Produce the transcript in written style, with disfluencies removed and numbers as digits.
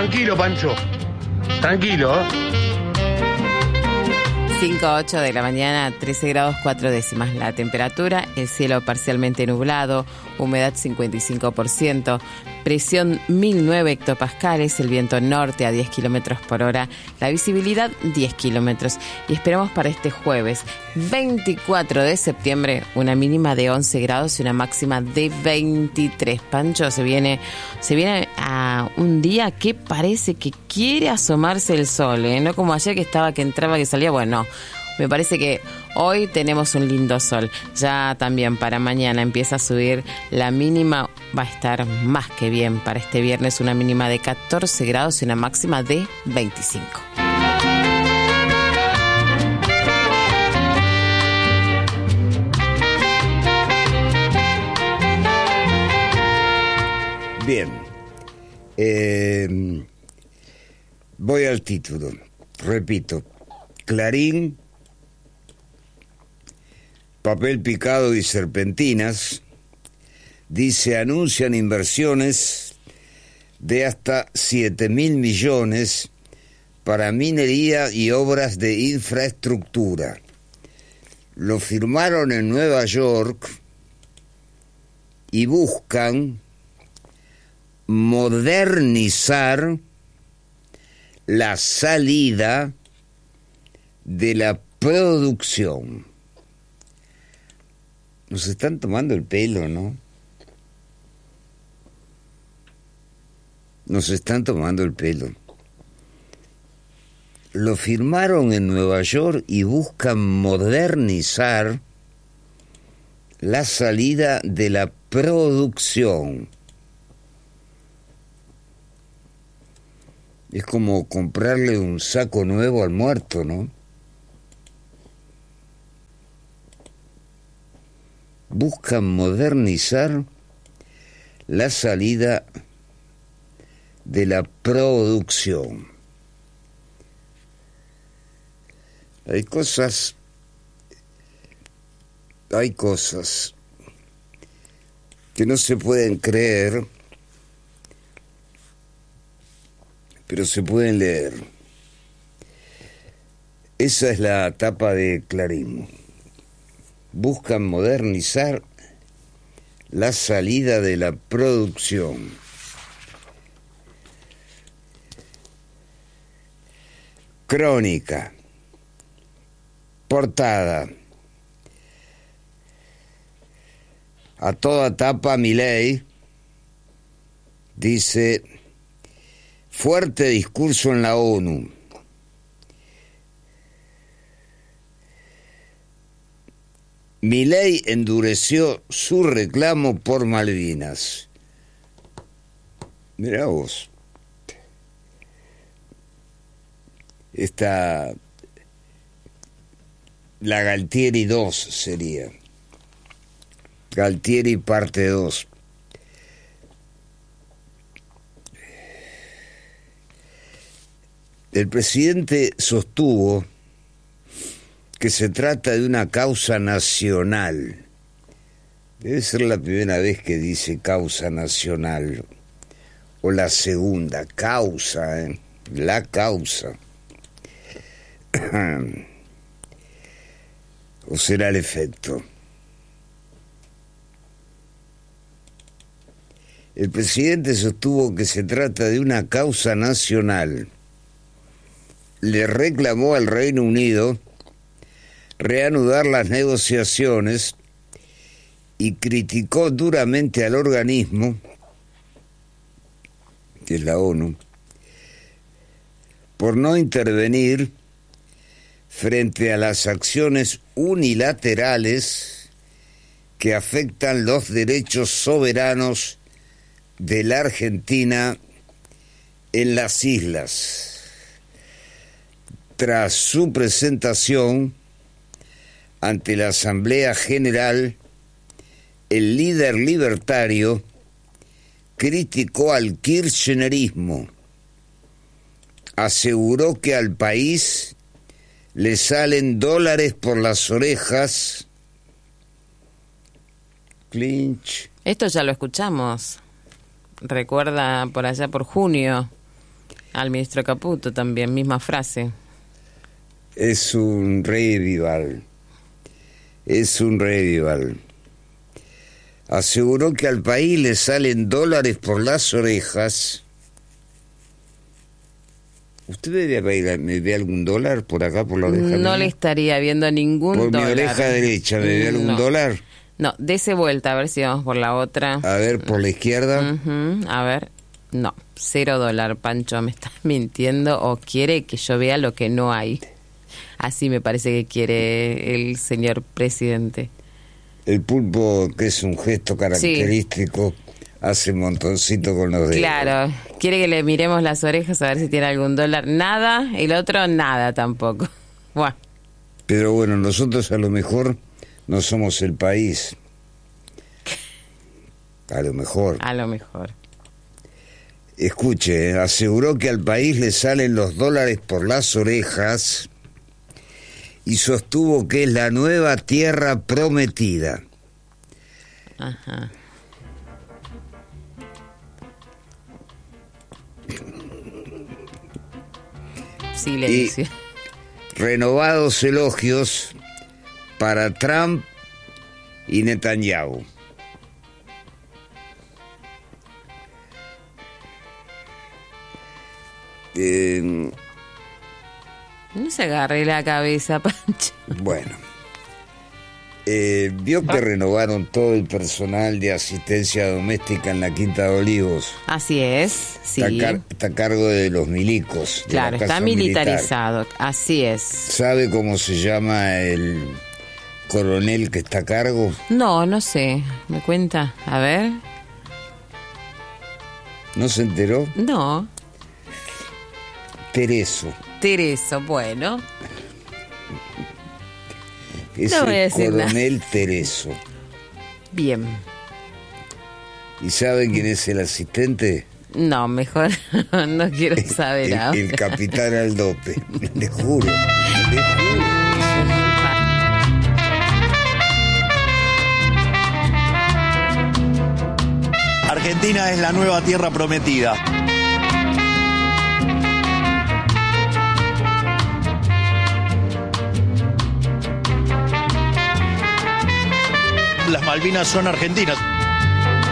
Tranquilo, Pancho. Tranquilo, ¿eh? 5:08 de la mañana, 13 grados 4 décimas la temperatura, el cielo parcialmente nublado, humedad 55%, presión 1009 hectopascales, el viento norte a 10 kilómetros por hora, la visibilidad 10 kilómetros. Y esperamos para este jueves 24 de septiembre una mínima de 11 grados y una máxima de 23. Pancho, se viene a un día que parece que quiere asomarse el sol, ¿eh? No como ayer que estaba, que entraba, que salía. Bueno, me parece que hoy tenemos un lindo sol. Ya también para mañana empieza a subir la mínima. Va a estar más que bien para este viernes, una mínima de 14 grados y una máxima de 25. Bien. Voy al título. Repito. Clarín, papel picado y serpentinas, dice, anuncian inversiones de hasta 7.000 millones para minería y obras de infraestructura. Lo firmaron en Nueva York y buscan modernizar la salida de la producción. Nos están tomando el pelo, ¿no? Nos están tomando el pelo. Lo firmaron en Nueva York y buscan modernizar la salida de la producción. Es como comprarle un saco nuevo al muerto, ¿no? Buscan modernizar la salida de la producción. Hay cosas que no se pueden creer, pero se pueden leer. Esa es la tapa de Clarín. Buscan modernizar la salida de la producción. Crónica. Portada. A toda tapa, Milei dice: fuerte discurso en la ONU. Milei endureció su reclamo por Malvinas. Mirá vos. Esta, la Galtieri 2 sería. Galtieri parte 2. El presidente sostuvo que se trata de una causa nacional. Debe ser la primera vez que dice causa nacional, o la segunda, causa, la causa. ¿O será el efecto? El presidente sostuvo que se trata de una causa nacional. Le reclamó al Reino Unido reanudar las negociaciones y criticó duramente al organismo, que es la ONU, por no intervenir frente a las acciones unilaterales que afectan los derechos soberanos de la Argentina en las islas. Tras su presentación ante la Asamblea General, el líder libertario criticó al kirchnerismo. Aseguró que al país le salen dólares por las orejas. Clinch. Esto ya lo escuchamos. Recuerda por allá por junio. Al ministro Caputo también, misma frase. Es un revival. Es un revival. Aseguró que al país le salen dólares por las orejas. ¿Usted me ve algún dólar por acá, por la oreja? No mía? le estaría viendo ningún Por dólar. mi oreja derecha, ¿me ve algún dólar? No, dese vuelta, a ver si vamos por la otra. A ver, por la izquierda. A ver, no, $0, Pancho, me estás mintiendo o quiere que yo vea lo que no hay. Así me parece que quiere el señor presidente. El pulpo, que es un gesto característico, hace montoncito con los dedos. Claro, quiere que le miremos las orejas a ver si tiene algún dólar. Nada, el otro nada tampoco. Buah. Pero bueno, nosotros a lo mejor no somos el país. A lo mejor. A lo mejor. Escuche, aseguró que al país le salen los dólares por las orejas y sostuvo que es la nueva tierra prometida. Ajá. Silencio. Y renovados elogios para Trump y Netanyahu. No se agarre la cabeza, Pancho. Bueno, vio que renovaron todo el personal de asistencia doméstica en la Quinta de Olivos. Así es, sí. Está a cargo de los milicos. De Claro, la casa está militarizado, militar. así es. ¿Sabe cómo se llama el coronel que está a cargo? No, no sé. ¿Me cuenta? A ver. ¿No se enteró? No. Tereso. Tereso, bueno. Es No voy a el decir nada. coronel Tereso. Bien. ¿Y sabe quién es el asistente? No, mejor no quiero saber ahora. El capitán Aldope. Le juro. Le juro. Argentina es la nueva tierra prometida. Las Malvinas son argentinas.